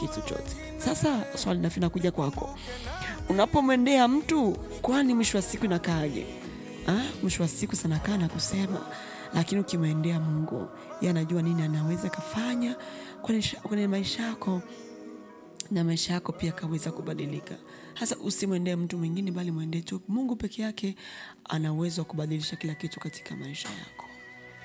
kitu chote. Sasa swali linakuja kwako. Unapomwendea mtu, kwani mwisho wa siku inakaaje? Mwisho wa siku sana kana kusema, lakini ukimwendea Mungu, yeye anajua nini anaweza kufanya kwenye maisha yako, na maisha yako pia kaweza kubadilika. Hasa usimwendee mtu mwingine, bali mwendee tu Mungu peke yake. Ana uwezo wa kubadilisha kila kitu katika maisha yako.